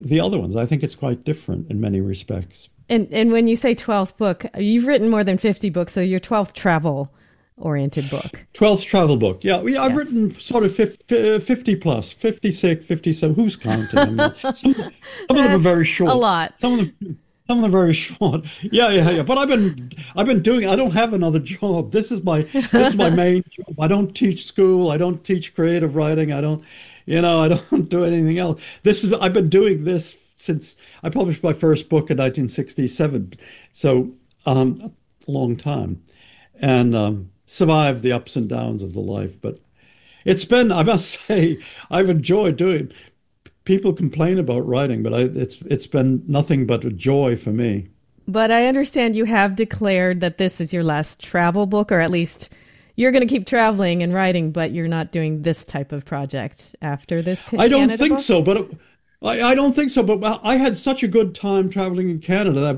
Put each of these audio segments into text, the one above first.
the other ones. I think it's quite different in many respects. And when you say 12th book, you've written more than 50 books, so your 12th travel-oriented book. 12th travel book. Yeah, I've Yes. written sort of 50 plus, 56, 57. Who's counting? I mean, some of them are very short. A lot. Some of them are very short. Yeah. But I've been doing. I don't have another job. This is my main job. I don't teach school. I don't teach creative writing. I don't do anything else. I've been doing this since I published my first book in 1967. So a long time, and survived the ups and downs of the life. But it's been, I must say, I've enjoyed doing. People complain about writing, but it's been nothing but a joy for me. But I understand you have declared that this is your last travel book, or at least you're going to keep traveling and writing, but you're not doing this type of project after this. I don't Canada think book? so, but I don't think so. But I had such a good time traveling in Canada.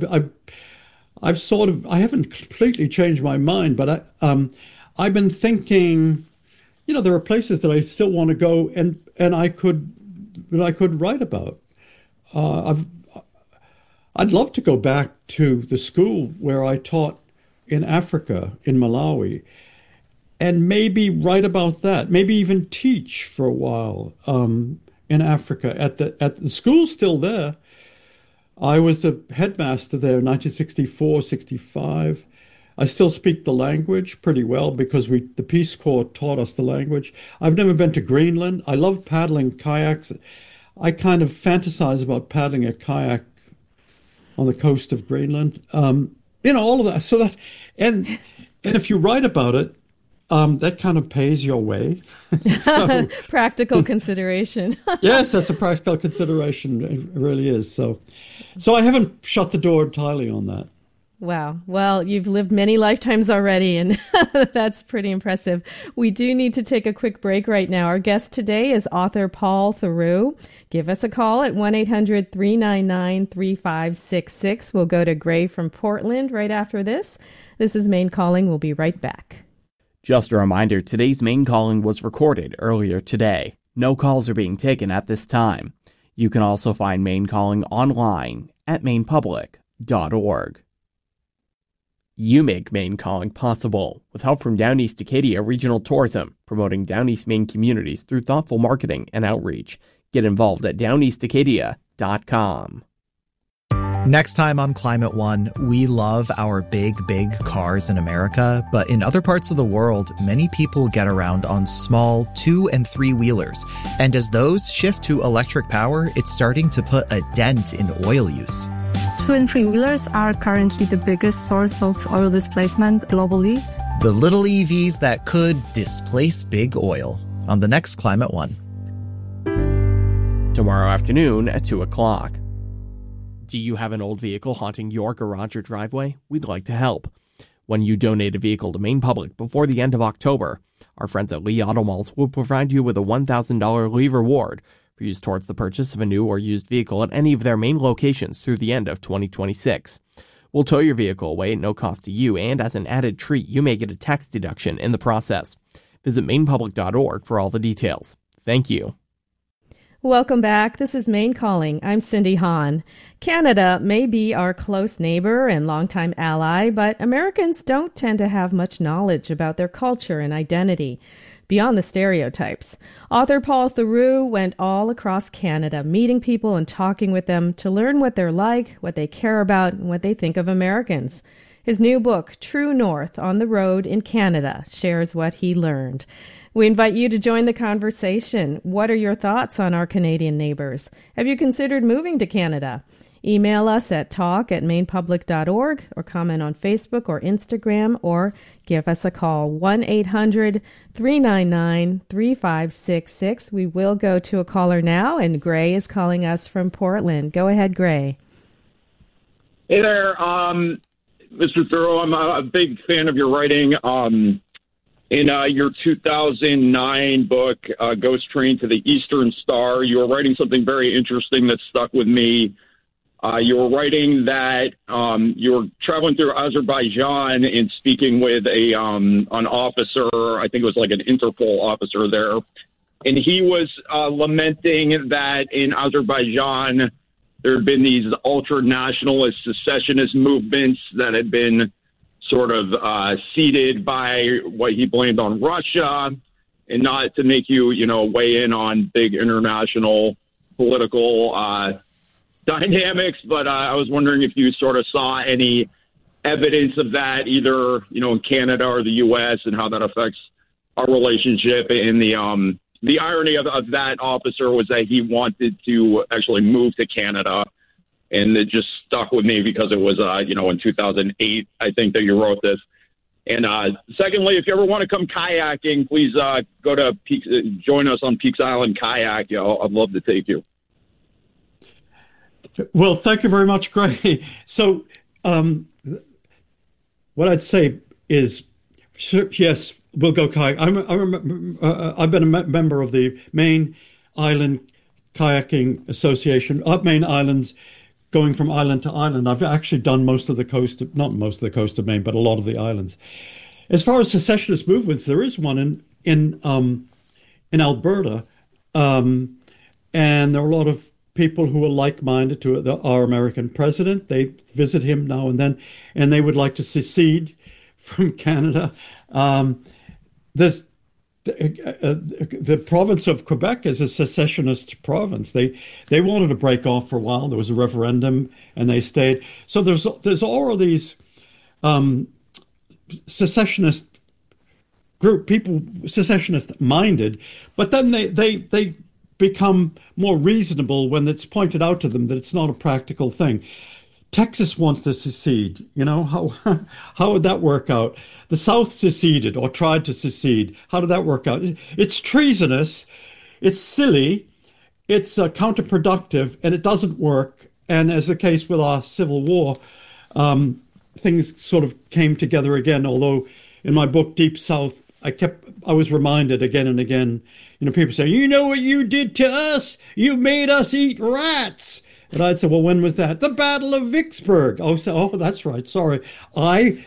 I haven't completely changed my mind, but I've been thinking, there are places that I still want to go, and I could write about. I'd love to go back to the school where I taught in Africa, in Malawi, and maybe write about that. Maybe even teach for a while in Africa at the school's still there. I was the headmaster there in 1964, 65. I still speak the language pretty well because the Peace Corps taught us the language. I've never been to Greenland. I love paddling kayaks. I kind of fantasize about paddling a kayak on the coast of Greenland. All of that. So that, and if you write about it, that kind of pays your way. So, practical consideration. Yes, that's a practical consideration. It really is. So I haven't shut the door entirely on that. Wow. Well, you've lived many lifetimes already, and that's pretty impressive. We do need to take a quick break right now. Our guest today is author Paul Theroux. Give us a call at 1-800-399-3566. We'll go to Gray from Portland right after this. This is Maine Calling. We'll be right back. Just a reminder, today's Maine Calling was recorded earlier today. No calls are being taken at this time. You can also find Maine Calling online at mainepublic.org. You make Maine Calling possible with help from Down East Acadia Regional Tourism, promoting Down East Maine communities through thoughtful marketing and outreach. Get involved at downeastacadia.com. Next time on Climate One, we love our big cars in America, but in other parts of the world, many people get around on small 2- and 3-wheelers. And as those shift to electric power, it's starting to put a dent in oil use. 2- and 3-wheelers are currently the biggest source of oil displacement globally. The little EVs that could displace big oil. On the next Climate One. Tomorrow afternoon at 2 o'clock. Do you have an old vehicle haunting your garage or driveway? We'd like to help. When you donate a vehicle to Maine Public before the end of October, our friends at Lee Auto Malls will provide you with a $1,000 Lee reward for use towards the purchase of a new or used vehicle at any of their Maine locations through the end of 2026. We'll tow your vehicle away at no cost to you, and as an added treat, you may get a tax deduction in the process. Visit mainepublic.org for all the details. Thank you. Welcome back. This is Maine Calling. I'm Cindy Hahn. Canada may be our close neighbor and longtime ally, but Americans don't tend to have much knowledge about their culture and identity beyond the stereotypes. Author Paul Theroux went all across Canada, meeting people and talking with them to learn what they're like, what they care about, and what they think of Americans. His new book, True North, On the Road in Canada, shares what he learned. We invite you to join the conversation. What are your thoughts on our Canadian neighbors? Have you considered moving to Canada? Email us at talk@mainepublic.org or comment on Facebook or Instagram, or give us a call, 1-800-399-3566. We will go to a caller now, and Gray is calling us from Portland. Go ahead, Gray. Hey there, Mr. Theroux. I'm a big fan of your writing. In your 2009 book, Ghost Train to the Eastern Star, you were writing something very interesting that stuck with me. You were writing that you were traveling through Azerbaijan and speaking with an officer. I think it was like an Interpol officer there. And he was lamenting that in Azerbaijan, there had been these ultra-nationalist secessionist movements that had been sort of seeded by what he blamed on Russia, and not to make you, weigh in on big international political dynamics, but I was wondering if you sort of saw any evidence of that, either, in Canada or the U.S., and how that affects our relationship. And the irony of that officer was that he wanted to actually move to Canada, and it just stuck with me because it was, in 2008, I think, that you wrote this. And secondly, if you ever want to come kayaking, please go to join us on Peaks Island Kayak. I'd love to take you. Well, thank you very much, Greg. So what I'd say is, yes, we'll go kayak. I've been a member of the Maine Island Kayaking Association, up Maine Islands, going from island to island. I've actually done not most of the coast of Maine, but a lot of the islands. As far as secessionist movements, there is one in Alberta, and there are a lot of people who are like-minded to our American president. They visit him now and then, and they would like to secede from Canada. The province of Quebec is a secessionist province. They wanted to break off for a while. There was a referendum, and they stayed. So there's all of these secessionist people, secessionist minded, but then they become more reasonable when it's pointed out to them that it's not a practical thing. Texas wants to secede. How would that work out? The South seceded or tried to secede. How did that work out? It's treasonous. It's silly. It's counterproductive, and it doesn't work. And as the case with our Civil War, things sort of came together again. Although in my book Deep South, I was reminded again and again. People say, "You know what you did to us? You made us eat rats." And I'd say, "Well, when was that?" "The Battle of Vicksburg." Oh, that's right. Sorry, I'm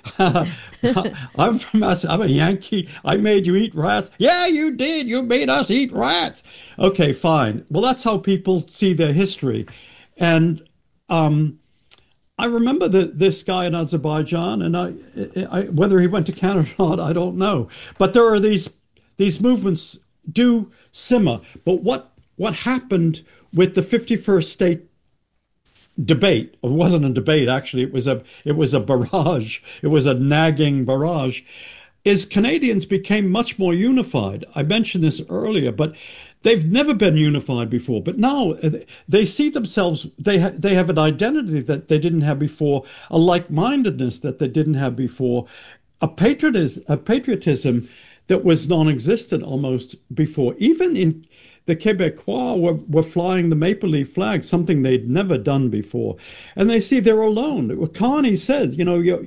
a Yankee. I made you eat rats. Yeah, you did. You made us eat rats. Okay, fine. Well, that's how people see their history, and I remember this guy in Azerbaijan, and I whether he went to Canada or not, I don't know. But there are these movements do simmer. But what happened with the 51st state debate? It wasn't a debate, actually. It was a barrage. It was a nagging barrage. Is Canadians became much more unified. I mentioned this earlier, but they've never been unified before. But now they see themselves. They have an identity that they didn't have before, a like-mindedness that they didn't have before, a patriotism that was non-existent almost before. Even in the Quebecois were flying the maple leaf flag, something they'd never done before, and they see they're alone. Carney says,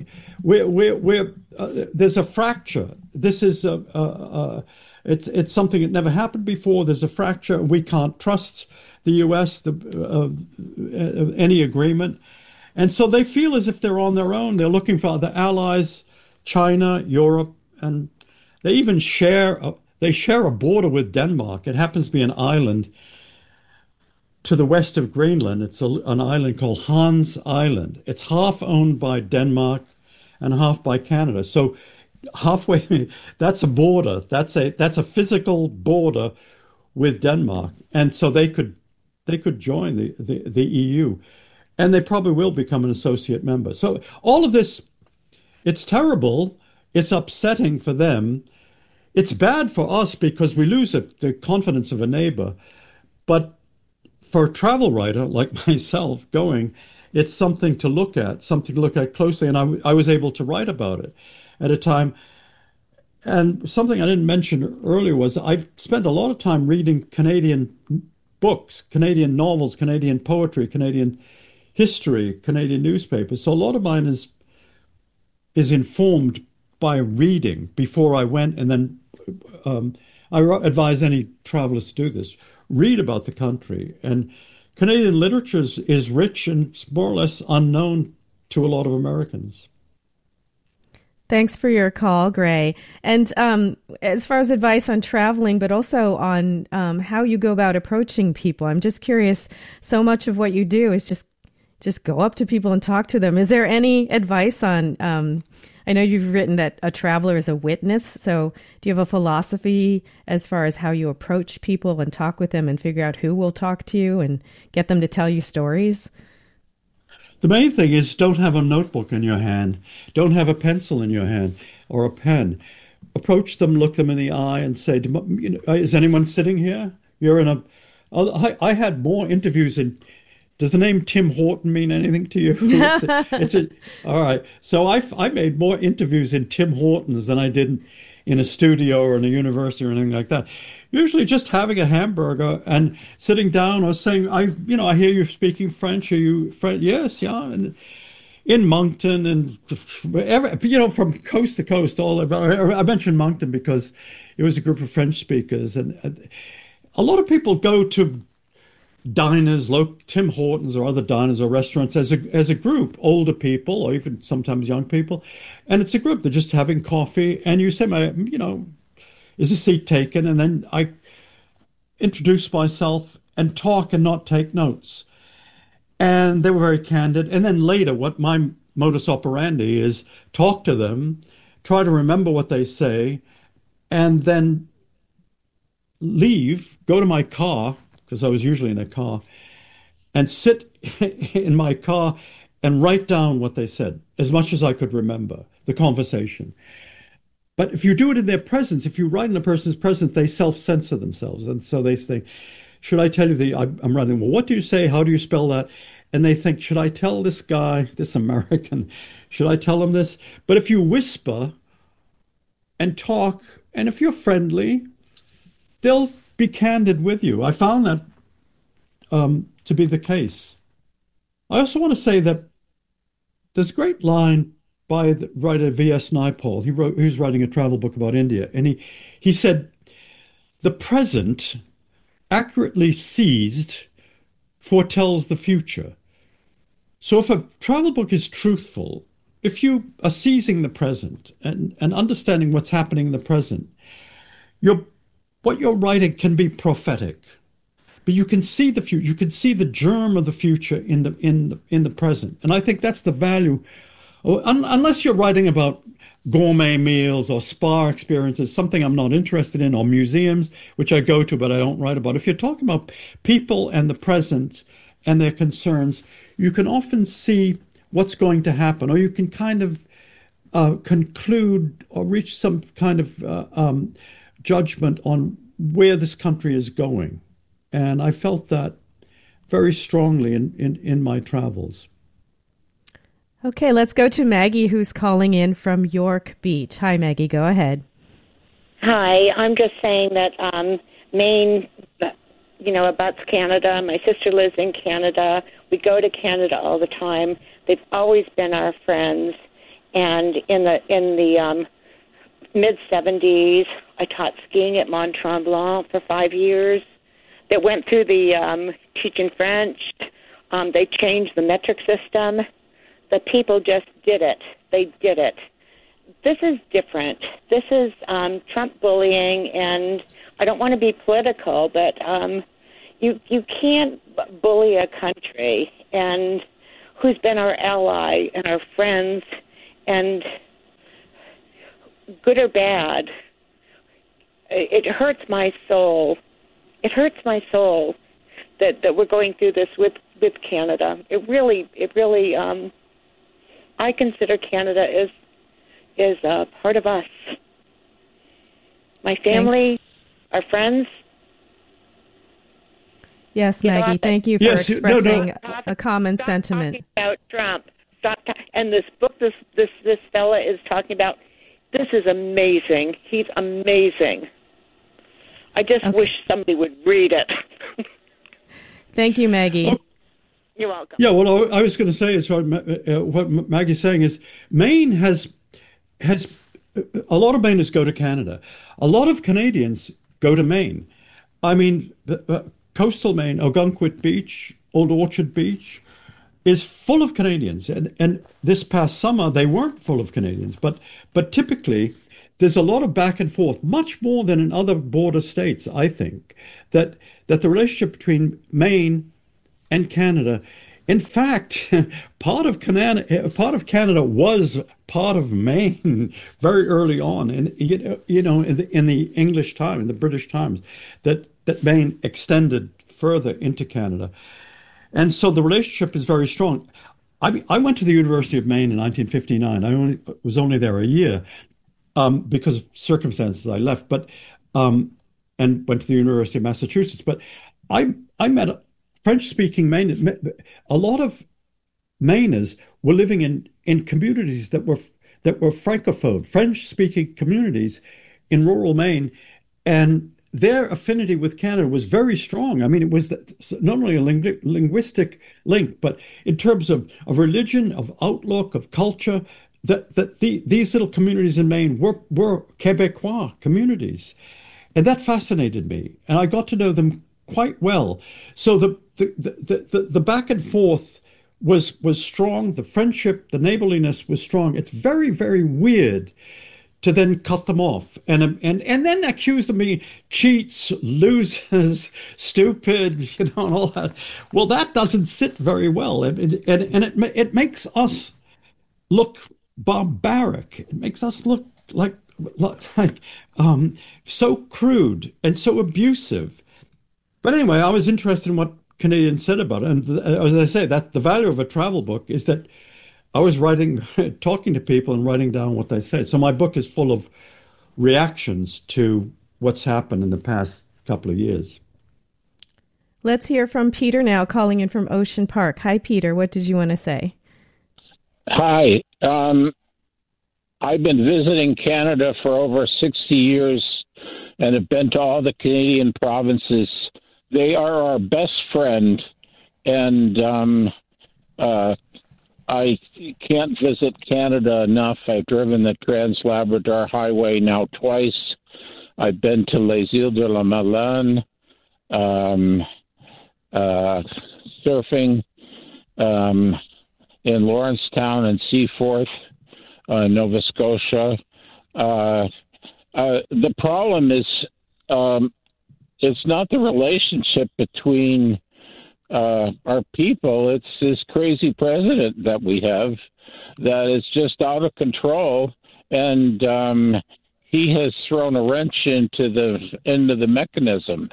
there's a fracture. This is it's something that never happened before. There's a fracture. We can't trust the U.S. Any agreement, and so they feel as if they're on their own. They're looking for other allies, China, Europe, and they even share a border with Denmark. It happens to be an island to the west of Greenland. It's an island called Hans Island. It's half owned by Denmark and half by Canada. So halfway, that's a border. That's a physical border with Denmark, and so they could join the EU, and they probably will become an associate member. So all of this, it's terrible. It's upsetting for them. It's bad for us because we lose the confidence of a neighbor. But for a travel writer like myself it's something to look at, closely. And I was able to write about it at a time. And something I didn't mention earlier was I've spent a lot of time reading Canadian books, Canadian novels, Canadian poetry, Canadian history, Canadian newspapers. So a lot of mine is informed by reading before I went, and then I advise any travelers to do this. Read about the country. And Canadian literature is rich and more or less unknown to a lot of Americans. Thanks for your call, Gray. And as far as advice on traveling, but also on how you go about approaching people, I'm just curious. So much of what you do is just go up to people and talk to them. Is there any advice on? I know you've written that a traveler is a witness. So do you have a philosophy as far as how you approach people and talk with them and figure out who will talk to you and get them to tell you stories? The main thing is don't have a notebook in your hand. Don't have a pencil in your hand or a pen. Approach them, look them in the eye and say, is anyone sitting here? You're in a... I had more interviews in... Does the name Tim Horton mean anything to you? All right. So I made more interviews in Tim Hortons than I did in a studio or in a university or anything like that. Usually just having a hamburger and sitting down or saying, I hear you speaking French. Are you French? Yes, yeah. And in Moncton and from coast to coast, all over. I mentioned Moncton because it was a group of French speakers. And a lot of people go to diners, Tim Hortons or other diners or restaurants as a group, older people or even sometimes young people. And it's a group. They're just having coffee. And you say, is a seat taken? And then I introduce myself and talk and not take notes. And they were very candid. And then later, what my modus operandi is, talk to them, try to remember what they say, and then leave, go to my car, because I was usually in a car, and sit in my car and write down what they said, as much as I could remember, the conversation. But if you do it in their presence, if you write in a person's presence, they self-censor themselves. And so they think, should I tell you I'm writing, well, what do you say? How do you spell that? And they think, should I tell this guy, this American, should I tell him this? But if you whisper and talk, and if you're friendly, they'll be candid with you. I found that to be the case. I also want to say that there's a great line by the writer V.S. Naipaul. He was writing a travel book about India, and he said, the present, accurately seized, foretells the future. So if a travel book is truthful, if you are seizing the present and understanding what's happening in the present, what you're writing can be prophetic. But you can see the future. You can see the germ of the future in the present, and I think that's the value. Unless you're writing about gourmet meals or spa experiences, something I'm not interested in, or museums, which I go to but I don't write about. If you're talking about people and the present and their concerns, you can often see what's going to happen, or you can kind of conclude or reach some kind of judgment on where this country is going. And I felt that very strongly in my travels. Okay, let's go to Maggie, who's calling in from York Beach. Hi, Maggie. Go ahead. Hi. I'm just saying that Maine, abuts Canada. My sister lives in Canada. We go to Canada all the time. They've always been our friends. And in the mid-'70s, I taught skiing at Mont Tremblant for 5 years. That went through the teaching French. They changed the metric system. The people just did it. They did it. This is different. This is Trump bullying, and I don't want to be political, but you can't bully a country and who's been our ally and our friends, and good or bad, it hurts my soul. It hurts my soul that we're going through this with Canada. It really. I consider Canada is a part of us. My family, our friends. Yes, Maggie. Thank you for expressing a common sentiment. Talking about Trump. And this book, this fella is talking about. This is amazing. He's amazing. I just wish somebody would read it. Thank you, Maggie. You're welcome. Yeah, well, I was going to say is what Maggie's saying is Maine has a lot of Mainers go to Canada. A lot of Canadians go to Maine. I mean, coastal Maine, Ogunquit Beach, Old Orchard Beach, is full of Canadians, and this past summer they weren't full of Canadians, but typically there's a lot of back and forth, much more than in other border states. I think that the relationship between Maine and Canada, in fact, part of Canada was part of Maine very early on, and in the English time, in the British times, that Maine extended further into Canada. And so the relationship is very strong. I went to the University of Maine in 1959. I was only there a year because of circumstances. I left, and went to the University of Massachusetts. But I met French-speaking Maine. A lot of Mainers were living in communities that were francophone, French-speaking communities in rural Maine, and their affinity with Canada was very strong. I mean, it was not only a linguistic link, but in terms of religion, of outlook, of culture, these little communities in Maine were Quebecois communities. And that fascinated me. And I got to know them quite well. So the back and forth was strong. The friendship, the neighborliness was strong. It's very, very weird to then cut them off and then accuse them of being cheats, losers, stupid, and all that. Well, that doesn't sit very well, and it makes us look barbaric. It makes us look like so crude and so abusive. But anyway, I was interested in what Canadians said about it, and as I say, that the value of a travel book is that I was talking to people and writing down what they say. So my book is full of reactions to what's happened in the past couple of years. Let's hear from Peter now, calling in from Ocean Park. Hi, Peter. What did you want to say? Hi. I've been visiting Canada for over 60 years and have been to all the Canadian provinces. They are our best friend, and I can't visit Canada enough. I've driven the Trans-Labrador Highway now twice. I've been to Les Îles de la Madeleine, surfing in Lawrencetown and Seaforth, Nova Scotia. The problem is it's not the relationship between our people. It's this crazy president that we have that is just out of control, and he has thrown a wrench into the end of the mechanism.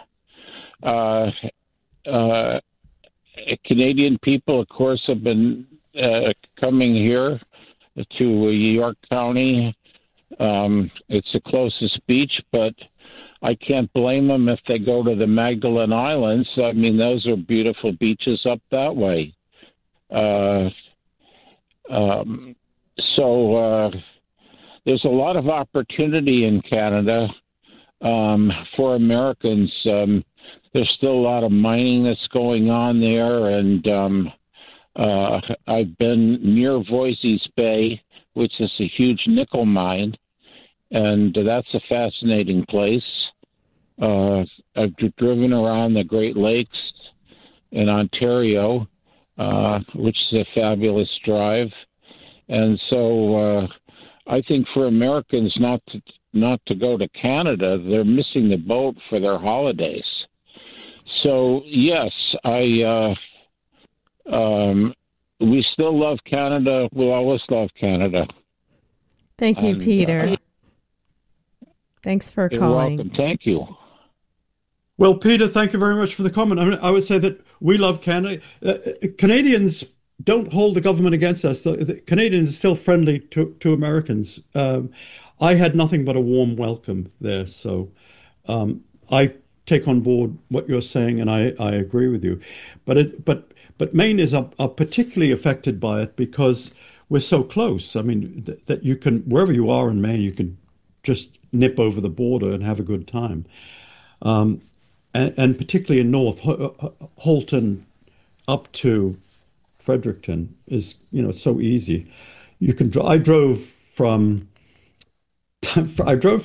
Canadian people, of course, have been coming here to York County. It's the closest beach, but I can't blame them if they go to the Magdalen Islands. I mean, those are beautiful beaches up that way. So there's a lot of opportunity in Canada for Americans. There's still a lot of mining that's going on there, and I've been near Voisey's Bay, which is a huge nickel mine, and that's a fascinating place. I've driven around the Great Lakes in Ontario, which is a fabulous drive. And so I think for Americans not to go to Canada, they're missing the boat for their holidays. So, yes, we still love Canada. We'll always love Canada. Thank you, Peter. Thanks for calling. You're welcome. Thank you. Well, Peter, thank you very much for the comment. I mean, I would say that we love Canada. Canadians don't hold the government against us. The Canadians are still friendly to Americans. I had nothing but a warm welcome there. So I take on board what you're saying, and I agree with you. But Maine is particularly affected by it because we're so close. I mean, that you can, wherever you are in Maine, you can just nip over the border and have a good time. And particularly in North, Halton up to Fredericton is, so easy. You can. I drove from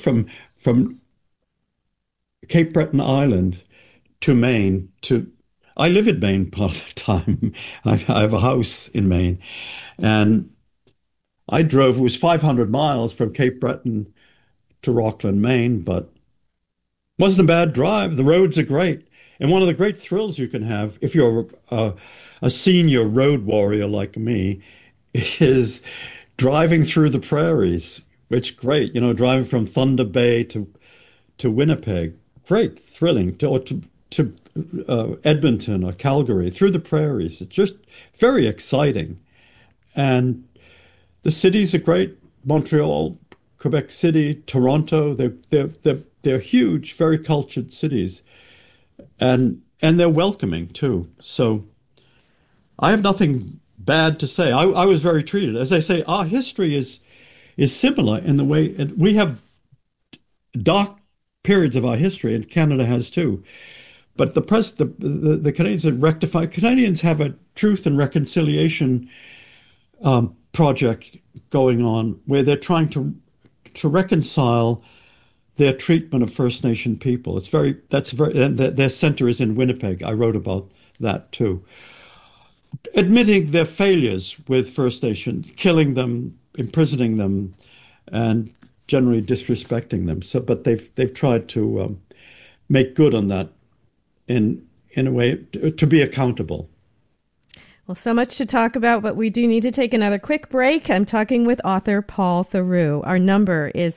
Cape Breton Island to Maine to I live in Maine part of the time. I have a house in Maine, and it was 500 miles from Cape Breton to Rockland, Maine, but wasn't a bad drive. The roads are great. And one of the great thrills you can have if you're a senior road warrior like me is driving through the prairies, which great, driving from Thunder Bay to Winnipeg. Great, thrilling, to Edmonton or Calgary, through the prairies. It's just very exciting. And the cities are great. Montreal, Quebec City, Toronto, they're huge, very cultured cities. And they're welcoming too. So I have nothing bad to say. I was very treated. As I say, our history is similar in the way we have dark periods of our history, and Canada has too. But the Canadians have rectified. Canadians have a truth and reconciliation project going on where they're trying to reconcile their treatment of First Nation people. Their center is in Winnipeg. I wrote about that too. Admitting their failures with First Nation, killing them, imprisoning them, and generally disrespecting them. But they've tried to make good on that in a way to be accountable. Well, so much to talk about, but we do need to take another quick break. I'm talking with author Paul Theroux. Our number is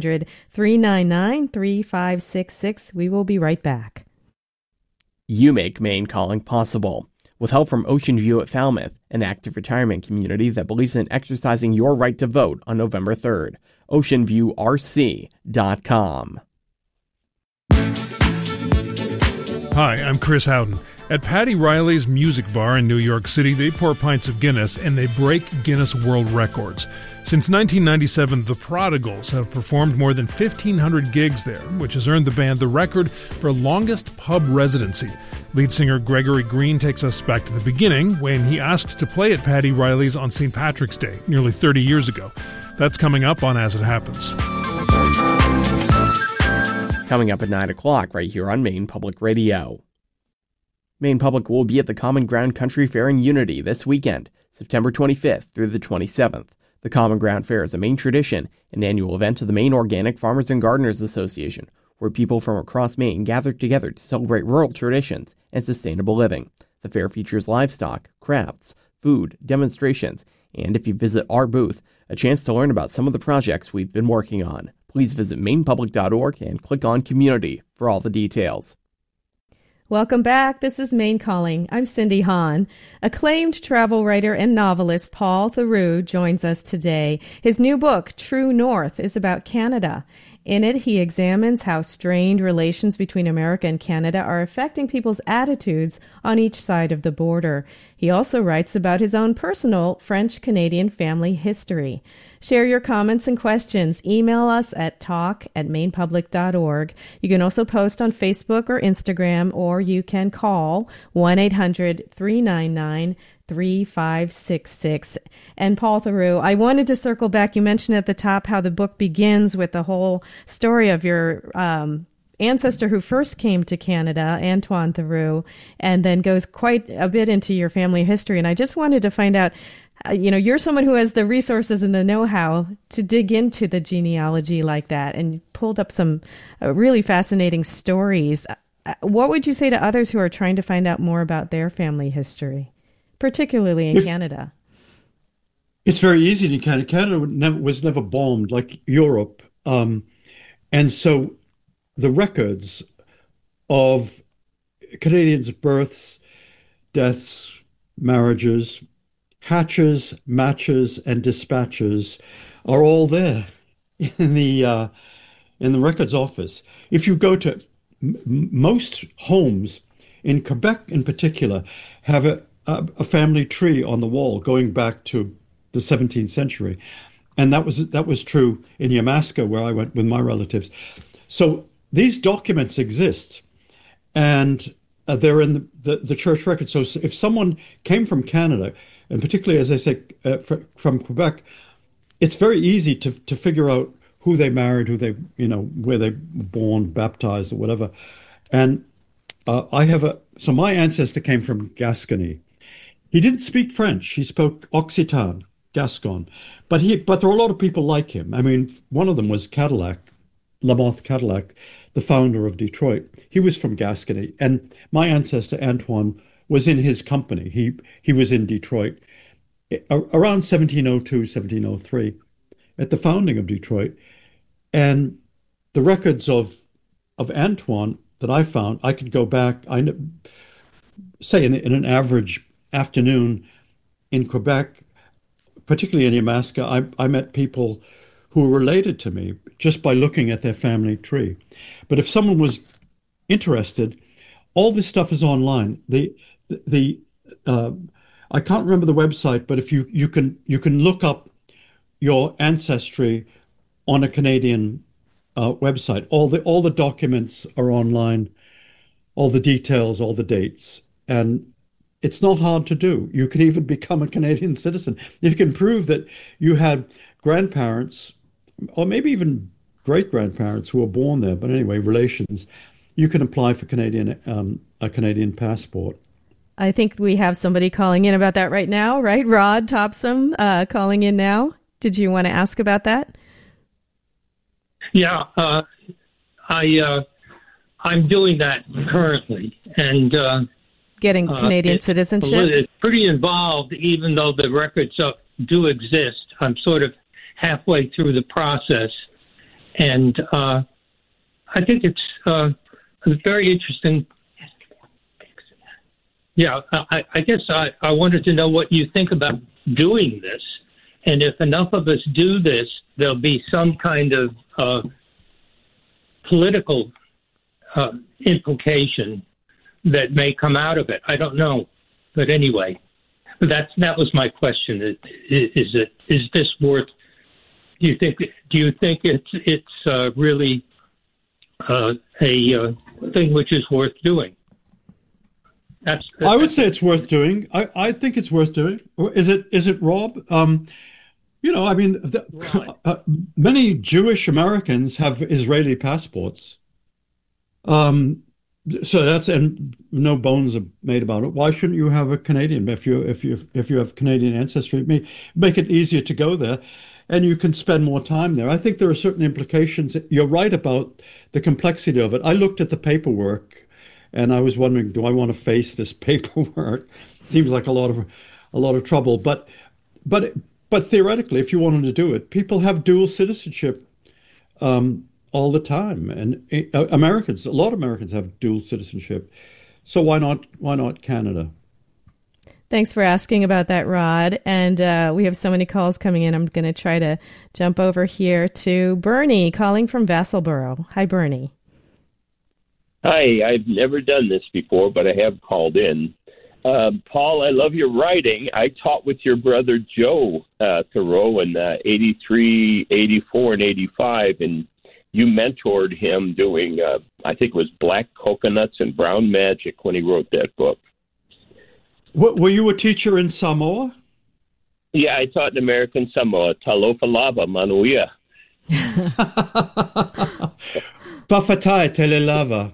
800-399-3566. We will be right back. You make Maine Calling possible. With help from Ocean View at Falmouth, an active retirement community that believes in exercising your right to vote on November 3rd. OceanViewRC.com. Hi, I'm Chris Howden. At Patty Riley's Music Bar in New York City, they pour pints of Guinness and they break Guinness World Records. Since 1997, the Prodigals have performed more than 1,500 gigs there, which has earned the band the record for longest pub residency. Lead singer Gregory Green takes us back to the beginning when he asked to play at Patty Riley's on St. Patrick's Day, nearly 30 years ago. That's coming up on As It Happens. Coming up at 9 o'clock right here on Maine Public Radio. Maine Public will be at the Common Ground Country Fair in Unity this weekend, September 25th through the 27th. The Common Ground Fair is a Maine tradition, an annual event of the Maine Organic Farmers and Gardeners Association, where people from across Maine gather together to celebrate rural traditions and sustainable living. The fair features livestock, crafts, food, demonstrations, and if you visit our booth, a chance to learn about some of the projects we've been working on. Please visit mainepublic.org and click on Community for all the details. Welcome back. This is Maine Calling. I'm Cindy Hahn. Acclaimed travel writer and novelist Paul Theroux joins us today. His new book, True North, is about Canada. In it, he examines how strained relations between America and Canada are affecting people's attitudes on each side of the border. He also writes about his own personal French-Canadian family history. Share your comments and questions. Email us at talk@mainepublic.org. You can also post on Facebook or Instagram, or you can call 1-800-399-3566. And Paul Theroux, I wanted to circle back. You mentioned at the top how the book begins with the whole story of your ancestor who first came to Canada, Antoine Theroux, and then goes quite a bit into your family history. And I just wanted to find out, you're someone who has the resources and the know-how to dig into the genealogy like that, and you pulled up some really fascinating stories. What would you say to others who are trying to find out more about their family history, particularly in Canada? It's very easy in Canada. Canada was never bombed like Europe. And so the records of Canadians' births, deaths, marriages, hatches, matches, and dispatches are all there in the records office. If you go to most homes in Quebec, in particular, have a family tree on the wall going back to the 17th century, and that was true in Yamaska, where I went with my relatives. So these documents exist, and they're in the church record. So if someone came from Canada, and particularly, as I say, from Quebec, it's very easy to figure out who they married, who they, where they were born, baptized, or whatever. And I have So my ancestor came from Gascony. He didn't speak French. He spoke Occitan, Gascon. But there are a lot of people like him. I mean, one of them was Cadillac, Lamothe Cadillac, the founder of Detroit. He was from Gascony. And my ancestor, Antoine, was in his company. He was in Detroit around 1702, 1703, at the founding of Detroit. And the records of Antoine that I found, I could go back, say in an average afternoon in Quebec, particularly in Yamaska, I met people who were related to me just by looking at their family tree. But if someone was interested, all this stuff is online. I can't remember the website, but if you can look up your ancestry on a Canadian website. All the documents are online, all the details, all the dates, and it's not hard to do. You can even become a Canadian citizen if you can prove that you had grandparents, or maybe even great grandparents who were born there. But anyway, relations. You can apply for a Canadian passport. I think we have somebody calling in about that right now, right? Rod Topsom calling in now. Did you want to ask about that? Yeah, I'm doing that currently, and getting Canadian citizenship. It's pretty involved, even though the records do exist. I'm sort of halfway through the process, and I think it's very interesting. Yeah, I guess I wanted to know what you think about doing this, and if enough of us do this, there'll be some kind of political implication that may come out of it. I don't know, but anyway, that was my question. Is this worth? Do you think it's really a thing which is worth doing? I would say it's worth doing. I think it's worth doing. Is it, Rob? I mean, many Jewish Americans have Israeli passports. So and no bones are made about it. Why shouldn't you have a Canadian if you have Canadian ancestry? Make it easier to go there, and you can spend more time there. I think there are certain implications. You're right about the complexity of it. I looked at the paperwork, and I was wondering, do I want to face this paperwork? Seems like a lot of trouble. But theoretically, if you wanted to do it, people have dual citizenship all the time, and a lot of Americans have dual citizenship. So why not Canada? Thanks for asking about that, Rod. And we have so many calls coming in. I'm going to try to jump over here to Bernie calling from Vassalboro. Hi, Bernie. Hi, I've never done this before, but I have called in. Paul, I love your writing. I taught with your brother Joe Thoreau in 83, 84, and 85, and you mentored him doing, I think it was Black Coconuts and Brown Magic when he wrote that book. Were you a teacher in Samoa? Yeah, I taught in American Samoa, Talofa Lava, Manuia. Fafatai Telelava.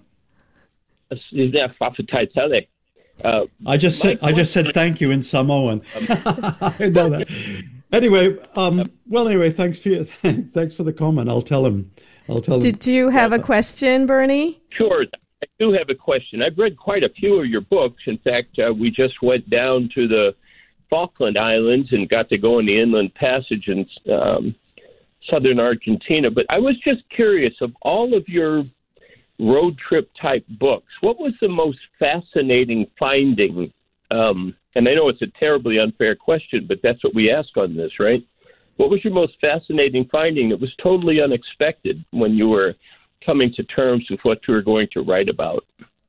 I just said thank you in Samoan. I know that. Anyway, thanks for the comment. I'll tell him. Did you have a question, Bernie? Sure. I do have a question. I've read quite a few of your books. In fact, we just went down to the Falkland Islands and got to go in the Inland Passage in southern Argentina. But I was just curious, of all of your road trip type books, what was the most fascinating finding? And I know it's a terribly unfair question, but that's what we ask on this, right? What was your most fascinating finding that was totally unexpected when you were coming to terms with what you were going to write about?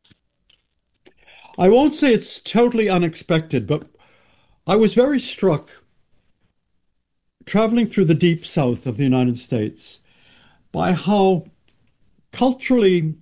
I won't say it's totally unexpected, but I was very struck traveling through the deep south of the United States by how culturally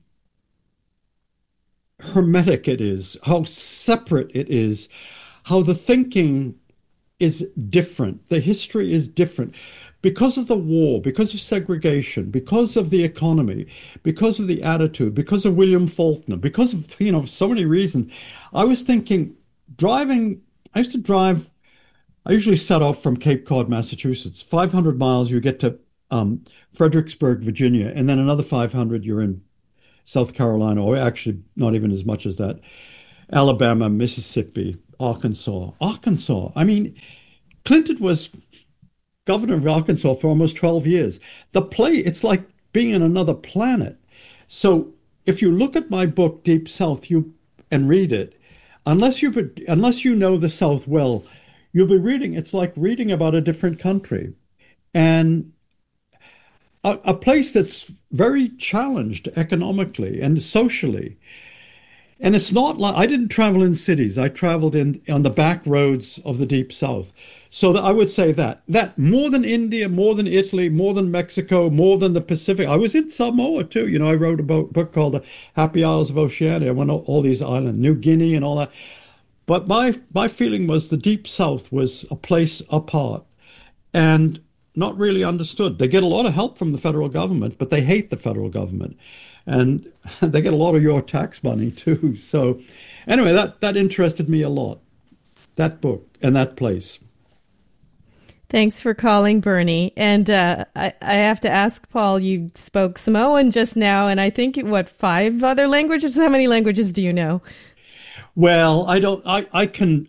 hermetic it is, how separate it is, how the thinking is different, the history is different. because of the war, because of segregation, because of the economy, because of the attitude, because of William Faulkner, because of, so many reasons, I was thinking I used to drive, I usually set off from Cape Cod, Massachusetts. 500 miles, you get to Fredericksburg, Virginia, and then another 500, you're in South Carolina, or actually not even as much as that. Alabama, Mississippi, Arkansas. I mean, Clinton was governor of Arkansas for almost 12 years. It's like being in another planet. So if you look at my book, Deep South, and read it, unless you know the South well, you'll be reading, it's like reading about a different country. And a place that's very challenged economically and socially. And it's not like, I didn't travel in cities. I traveled on the back roads of the Deep South. So I would say that more than India, more than Italy, more than Mexico, more than the Pacific. I was in Samoa too. I wrote a book called The Happy Isles of Oceania. I went all these islands, New Guinea and all that. But my feeling was the Deep South was a place apart and not really understood. They get a lot of help from the federal government, but they hate the federal government. And they get a lot of your tax money too. So anyway, that interested me a lot, that book and that place. Thanks for calling, Bernie. And I have to ask, Paul, you spoke Samoan just now, and I think, 5 other languages? How many languages do you know? Well, I don't, I can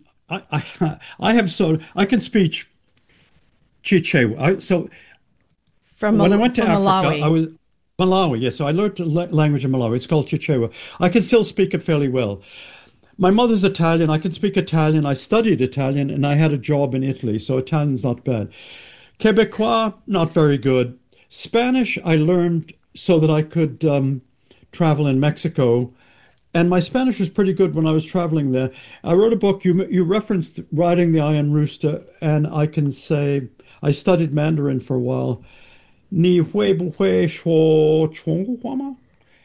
speak Chichewa. When I went to Africa, Malawi. Malawi, yes. So I learned the language in Malawi. It's called Chichewa. I can still speak it fairly well. My mother's Italian. I can speak Italian. I studied Italian, and I had a job in Italy, so Italian's not bad. Quebecois, not very good. Spanish, I learned so that I could travel in Mexico, and my Spanish was pretty good when I was traveling there. I wrote a book. You referenced Riding the Iron Rooster, and I can say I studied Mandarin for a while. Ni hui bu hui shuo chonghua ma?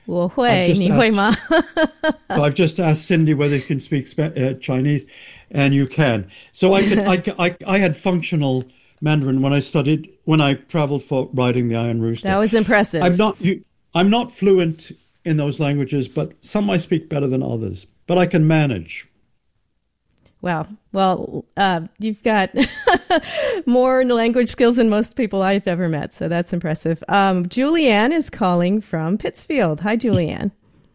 So I've just asked Cindy whether you can speak Chinese, and you can. So I had functional Mandarin when I traveled for Riding the Iron Rooster. That was impressive. I'm not fluent in those languages, but some I speak better than others. But I can manage. Wow. Well, you've got more language skills than most people I've ever met, so that's impressive. Julianne is calling from Pittsfield. Hi, Julianne.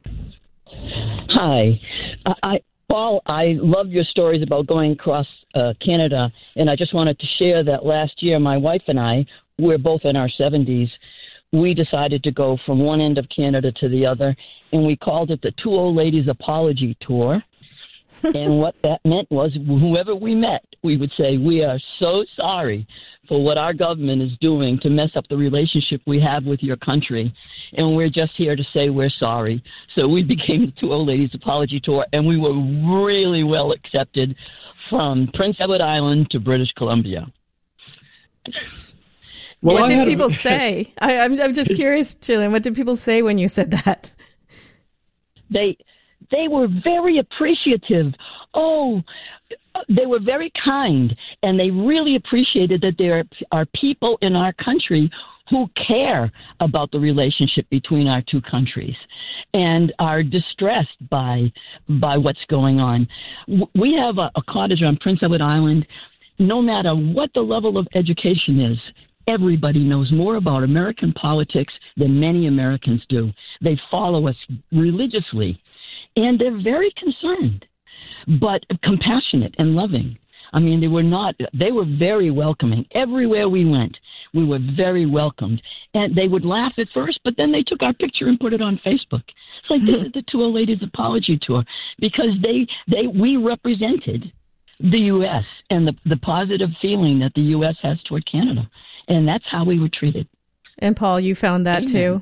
Hi. Paul, I love your stories about going across Canada, and I just wanted to share that last year, my wife and I, we're both in our 70s, we decided to go from one end of Canada to the other, and we called it the Two Old Ladies Apology Tour. And what that meant was whoever we met, we would say, we are so sorry for what our government is doing to mess up the relationship we have with your country. And we're just here to say we're sorry. So we became the Two Old Ladies Apology Tour, and we were really well accepted from Prince Edward Island to British Columbia. Well, what did people say? I'm just curious, Julian. What did people say when you said that? They were very appreciative. Oh, they were very kind, and they really appreciated that there are people in our country who care about the relationship between our two countries and are distressed by what's going on. We have a cottage on Prince Edward Island. No matter what the level of education is, everybody knows more about American politics than many Americans do. They follow us religiously. And they're very concerned, but compassionate and loving. I mean, they were very welcoming. Everywhere we went, we were very welcomed. And they would laugh at first, but then they took our picture and put it on Facebook. It's like, this is the Two Old Ladies Apology Tour, because we represented the U.S. and the positive feeling that the U.S. has toward Canada. And that's how we were treated. And Paul, you found that too?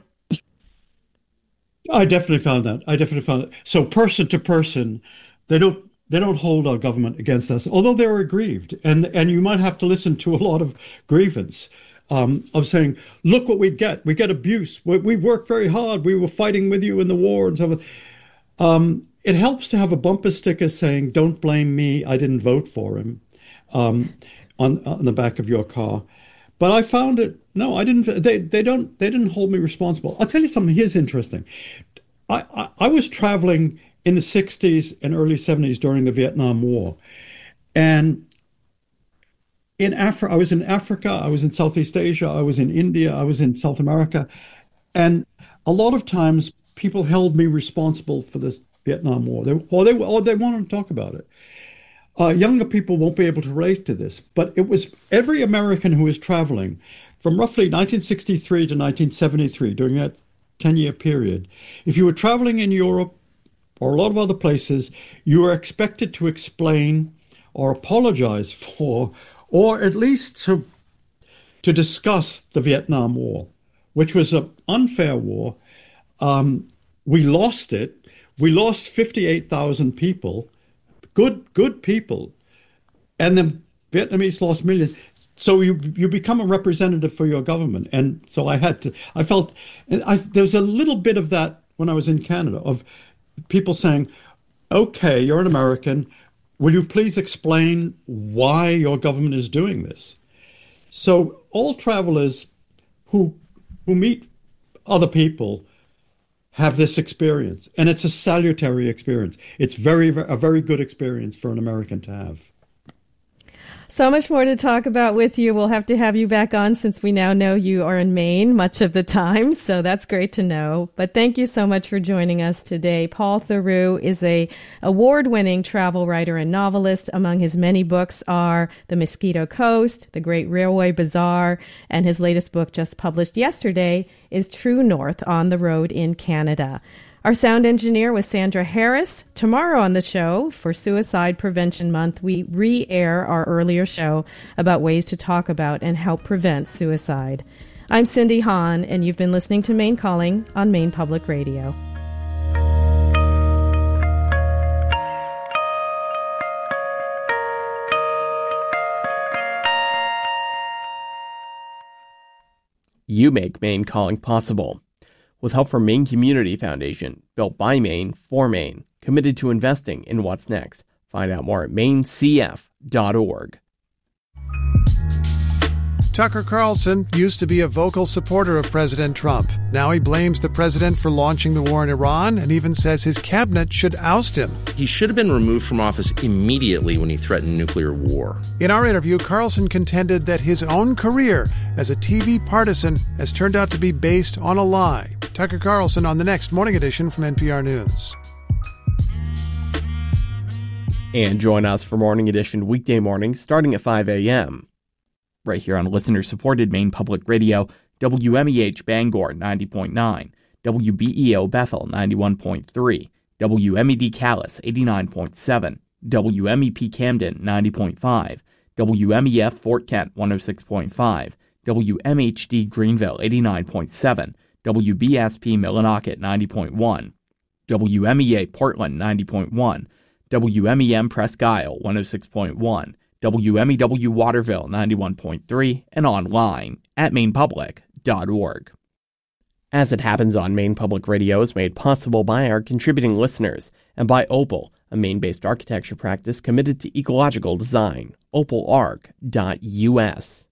I definitely found that. So person to person, they don't hold our government against us, although they're aggrieved. And you might have to listen to a lot of grievance of saying, look what we get. We get abuse. We worked very hard. We were fighting with you in the war and so on. It helps to have a bumper sticker saying, don't blame me, I didn't vote for him, on the back of your car. But I found it. No, I didn't. They didn't hold me responsible. I'll tell you something. Here's interesting. I was traveling in the 60s and early 70s during the Vietnam War, and I was in Africa, I was in Southeast Asia, I was in India, I was in South America, and a lot of times people held me responsible for this Vietnam War. They wanted to talk about it. Younger people won't be able to relate to this, but it was every American who was traveling from roughly 1963 to 1973, during that 10-year period. If you were traveling in Europe or a lot of other places, you were expected to explain or apologize for, or at least to discuss the Vietnam War, which was an unfair war. We lost it. We lost 58,000 people, good people, and the Vietnamese lost millions. So you become a representative for your government, and so there's a little bit of that when I was in Canada, of people saying, "Okay, you're an American. Will you please explain why your government is doing this?" So all travelers who meet other people have this experience, and it's a salutary experience. It's a very good experience for an American to have. So much more to talk about with you. We'll have to have you back on, since we now know you are in Maine much of the time. So that's great to know. But thank you so much for joining us today. Paul Theroux is an award-winning travel writer and novelist. Among his many books are The Mosquito Coast, The Great Railway Bazaar, and his latest book, just published yesterday, is True North: On the Road in Canada. Our sound engineer was Sandra Harris. Tomorrow on the show, for Suicide Prevention Month, we re-air our earlier show about ways to talk about and help prevent suicide. I'm Cindy Hahn, and you've been listening to Maine Calling on Maine Public Radio. You make Maine Calling possible. With help from Maine Community Foundation, built by Maine for Maine, committed to investing in what's next. Find out more at mainecf.org. Tucker Carlson used to be a vocal supporter of President Trump. Now he blames the president for launching the war in Iran and even says his cabinet should oust him. He should have been removed from office immediately when he threatened nuclear war. In our interview, Carlson contended that his own career as a TV partisan has turned out to be based on a lie. Tucker Carlson on the next Morning Edition from NPR News. And join us for Morning Edition weekday mornings starting at 5 a.m. right here on listener-supported Maine Public Radio, WMEH Bangor 90.9, WBEO Bethel 91.3, WMED Calais 89.7, WMEP Camden 90.5, WMEF Fort Kent 106.5, WMHD Greenville 89.7, WBSP Millinocket 90.1, WMEA Portland 90.1, WMEM Presque Isle 106.1, WMEW Waterville 91.3, and online at mainepublic.org. As It Happens on Maine Public Radio is made possible by our contributing listeners and by Opal, a Maine-based architecture practice committed to ecological design. opalarc.us.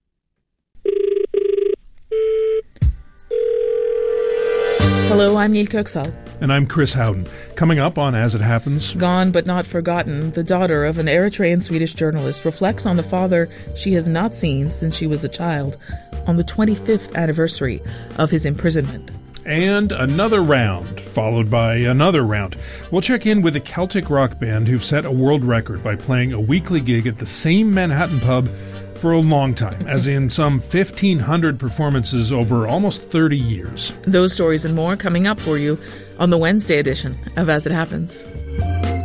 Hello, I'm Neil Kirksall. And I'm Chris Howden. Coming up on As It Happens... Gone but not forgotten, the daughter of an Eritrean-Swedish journalist reflects on the father she has not seen since she was a child on the 25th anniversary of his imprisonment. And another round, followed by another round. We'll check in with a Celtic rock band who've set a world record by playing a weekly gig at the same Manhattan pub for a long time, as in some 1,500 performances over almost 30 years. Those stories and more coming up for you on the Wednesday edition of As It Happens.